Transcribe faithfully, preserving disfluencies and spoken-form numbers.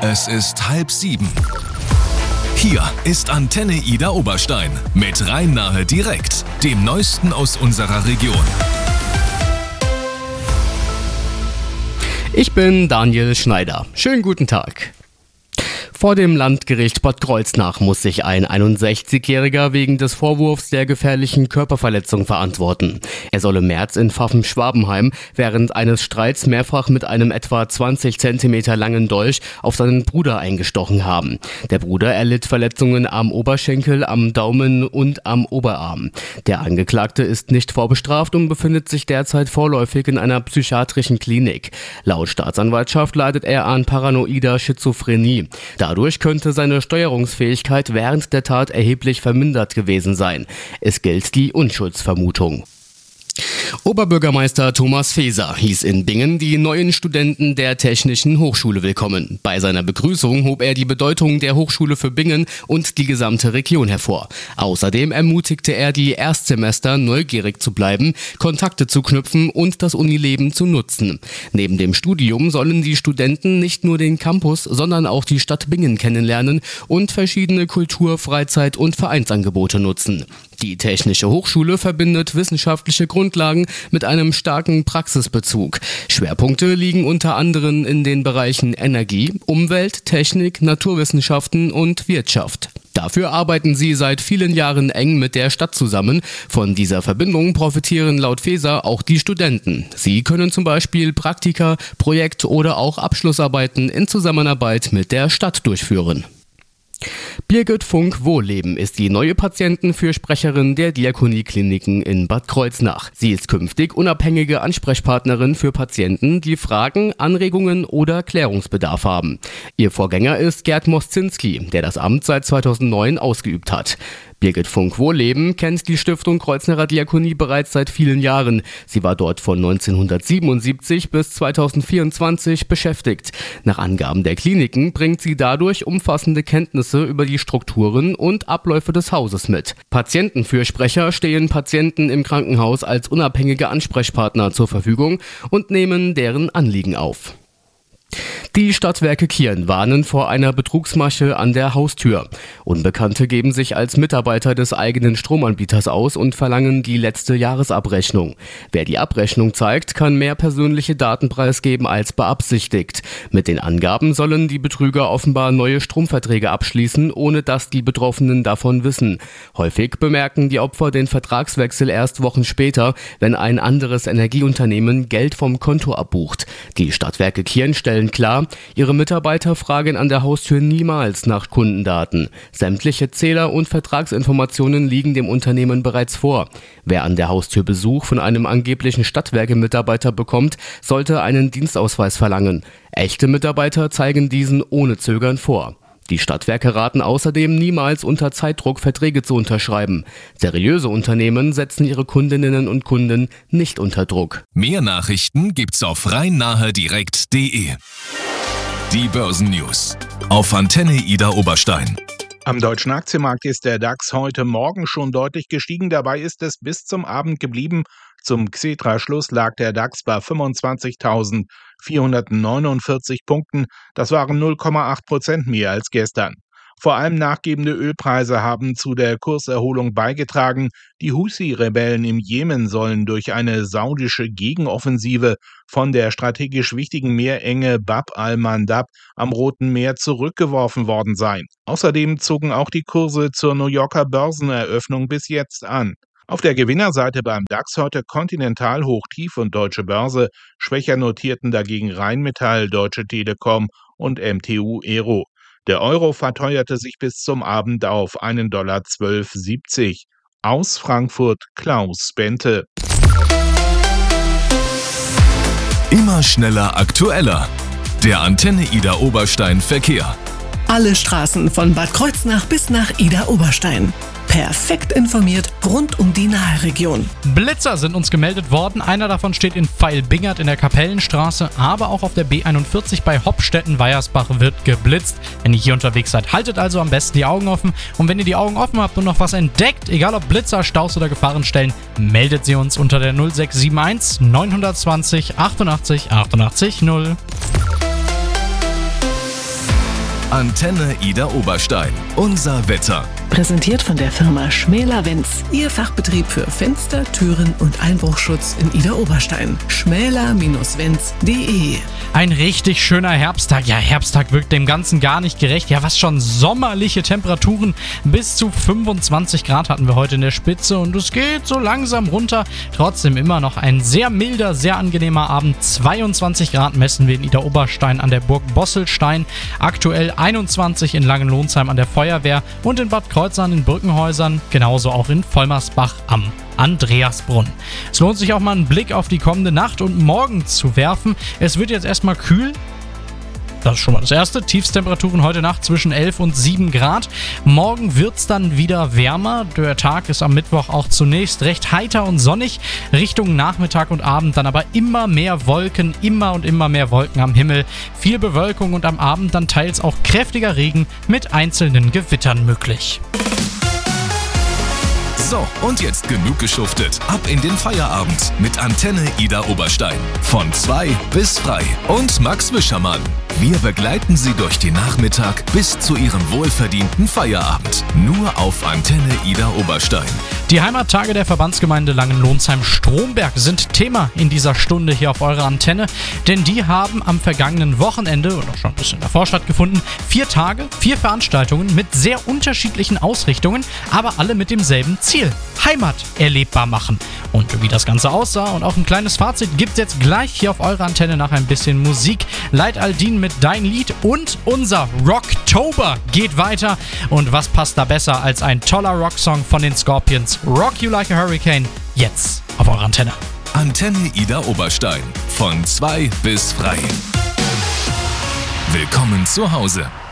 Es ist halb sieben. Hier ist Antenne Ida Oberstein mit Rhein-Nahe direkt, dem Neuesten aus unserer Region. Ich bin Daniel Schneider. Schönen guten Tag. Vor dem Landgericht Bad Kreuznach muss sich ein einundsechzigjähriger wegen des Vorwurfs der gefährlichen Körperverletzung verantworten. Er soll im März in Pfaffen-Schwabenheim während eines Streits mehrfach mit einem etwa zwanzig Zentimeter langen Dolch auf seinen Bruder eingestochen haben. Der Bruder erlitt Verletzungen am Oberschenkel, am Daumen und am Oberarm. Der Angeklagte ist nicht vorbestraft und befindet sich derzeit vorläufig in einer psychiatrischen Klinik. Laut Staatsanwaltschaft leidet er an paranoider Schizophrenie. Dadurch könnte seine Steuerungsfähigkeit während der Tat erheblich vermindert gewesen sein. Es gilt die Unschuldsvermutung. Oberbürgermeister Thomas Faeser hieß in Bingen die neuen Studenten der Technischen Hochschule willkommen. Bei seiner Begrüßung hob er die Bedeutung der Hochschule für Bingen und die gesamte Region hervor. Außerdem ermutigte er die Erstsemester, neugierig zu bleiben, Kontakte zu knüpfen und das Unileben zu nutzen. Neben dem Studium sollen die Studenten nicht nur den Campus, sondern auch die Stadt Bingen kennenlernen und verschiedene Kultur-, Freizeit- und Vereinsangebote nutzen. Die Technische Hochschule verbindet wissenschaftliche Grundlagen mit einem starken Praxisbezug. Schwerpunkte liegen unter anderem in den Bereichen Energie, Umwelt, Technik, Naturwissenschaften und Wirtschaft. Dafür arbeiten sie seit vielen Jahren eng mit der Stadt zusammen. Von dieser Verbindung profitieren laut Faeser auch die Studenten. Sie können zum Beispiel Praktika, Projekt- oder auch Abschlussarbeiten in Zusammenarbeit mit der Stadt durchführen. Birgit Funk-Wohlleben ist die neue Patientenfürsprecherin der Diakoniekliniken in Bad Kreuznach. Sie ist künftig unabhängige Ansprechpartnerin für Patienten, die Fragen, Anregungen oder Klärungsbedarf haben. Ihr Vorgänger ist Gerd Moszinski, der das Amt seit zweitausendneun ausgeübt hat. Birgit Funk-Wohlleben kennt die Stiftung Kreuznacher Diakonie bereits seit vielen Jahren. Sie war dort von neunzehnhundertsiebenundsiebzig bis zweitausendvierundzwanzig beschäftigt. Nach Angaben der Kliniken bringt sie dadurch umfassende Kenntnisse über die Strukturen und Abläufe des Hauses mit. Patientenfürsprecher stehen Patienten im Krankenhaus als unabhängige Ansprechpartner zur Verfügung und nehmen deren Anliegen auf. Die Stadtwerke Kirn warnen vor einer Betrugsmasche an der Haustür. Unbekannte geben sich als Mitarbeiter des eigenen Stromanbieters aus und verlangen die letzte Jahresabrechnung. Wer die Abrechnung zeigt, kann mehr persönliche Daten preisgeben als beabsichtigt. Mit den Angaben sollen die Betrüger offenbar neue Stromverträge abschließen, ohne dass die Betroffenen davon wissen. Häufig bemerken die Opfer den Vertragswechsel erst Wochen später, wenn ein anderes Energieunternehmen Geld vom Konto abbucht. Die Stadtwerke Kirn stellen klar, ihre Mitarbeiter fragen an der Haustür niemals nach Kundendaten. Sämtliche Zähler- und Vertragsinformationen liegen dem Unternehmen bereits vor. Wer an der Haustür Besuch von einem angeblichen Stadtwerke-Mitarbeiter bekommt, sollte einen Dienstausweis verlangen. Echte Mitarbeiter zeigen diesen ohne Zögern vor. Die Stadtwerke raten außerdem, niemals unter Zeitdruck Verträge zu unterschreiben. Seriöse Unternehmen setzen ihre Kundinnen und Kunden nicht unter Druck. Mehr Nachrichten gibt's auf rhein-nahe direkt punkt de. Die Börsennews auf Antenne Ida Oberstein. Am deutschen Aktienmarkt ist der DAX heute Morgen schon deutlich gestiegen. Dabei ist es bis zum Abend geblieben. Zum Xetra-Schluss lag der DAX bei fünfundzwanzigtausendvierhundertneunundvierzig Punkten. Das waren null Komma acht Prozent mehr als gestern. Vor allem nachgebende Ölpreise haben zu der Kurserholung beigetragen. Die Husi-Rebellen im Jemen sollen durch eine saudische Gegenoffensive von der strategisch wichtigen Meerenge Bab al-Mandab am Roten Meer zurückgeworfen worden sein. Außerdem zogen auch die Kurse zur New Yorker Börseneröffnung bis jetzt an. Auf der Gewinnerseite beim DAX heute Continental hoch tief und Deutsche Börse, schwächer notierten dagegen Rheinmetall, Deutsche Telekom und M T U Aero. Der Euro verteuerte sich bis zum Abend auf einen Dollar zwölf siebzig. Aus Frankfurt Klaus Bente. Immer schneller, aktueller. Der Antenne Ida Oberstein Verkehr. Alle Straßen von Bad Kreuznach bis nach Ida Oberstein. Perfekt informiert rund um die Nahe-Region. Blitzer sind uns gemeldet worden. Einer davon steht in Veilbingert in der Kapellenstraße, aber auch auf der B einundvierzig bei Hoppstetten-Weiersbach wird geblitzt. Wenn ihr hier unterwegs seid, haltet also am besten die Augen offen. Und wenn ihr die Augen offen habt und noch was entdeckt, egal ob Blitzer, Staus oder Gefahrenstellen, meldet sie uns unter der null sechs sieben eins neun zwei null achtundachtzig achtundachtzig null. Antenne Ida Oberstein. Unser Wetter. Präsentiert von der Firma Schmäler-Wenz. Ihr Fachbetrieb für Fenster, Türen und Einbruchschutz in Ida Oberstein. schmäler Bindestrich wenz punkt de. Ein richtig schöner Herbsttag. Ja, Herbsttag wirkt dem Ganzen gar nicht gerecht. Ja, was schon sommerliche Temperaturen. Bis zu fünfundzwanzig Grad hatten wir heute in der Spitze und es geht so langsam runter. Trotzdem immer noch ein sehr milder, sehr angenehmer Abend. zweiundzwanzig Grad messen wir in Ida Oberstein an der Burg Bosselstein. Aktuell einundzwanzig in Langenlohnsheim an der Feuerwehr und in Bad Kreuznach in Brückenhäusern. Genauso auch in Vollmersbach am Andreasbrunn. Es lohnt sich auch mal einen Blick auf die kommende Nacht und morgen zu werfen. Es wird jetzt erstmal kühl. Das ist schon mal das Erste. Tiefstemperaturen heute Nacht zwischen elf und sieben Grad. Morgen wird es dann wieder wärmer. Der Tag ist am Mittwoch auch zunächst recht heiter und sonnig. Richtung Nachmittag und Abend dann aber immer mehr Wolken, immer und immer mehr Wolken am Himmel. Viel Bewölkung und am Abend dann teils auch kräftiger Regen mit einzelnen Gewittern möglich. So, und jetzt genug geschuftet. Ab in den Feierabend mit Antenne Ida Oberstein. Von zwei bis frei. Und Max Wischermann. Wir begleiten Sie durch den Nachmittag bis zu Ihrem wohlverdienten Feierabend. Nur auf Antenne Ida Oberstein. Die Heimattage der Verbandsgemeinde Langenlohnsheim-Stromberg sind Thema in dieser Stunde hier auf eurer Antenne, denn die haben am vergangenen Wochenende und auch schon ein bisschen davor stattgefunden, vier Tage, vier Veranstaltungen mit sehr unterschiedlichen Ausrichtungen, aber alle mit demselben Ziel: Heimat erlebbar machen. Und wie das Ganze aussah und auch ein kleines Fazit gibt es jetzt gleich hier auf eurer Antenne nach ein bisschen Musik. Leit Aldin mit Dein Lied und unser Rocktober geht weiter. Und was passt da besser als ein toller Rocksong von den Scorpions? Rock You Like a Hurricane, jetzt auf eurer Antenne. Antenne Ida Oberstein. Von zwei bis frei. Willkommen zu Hause.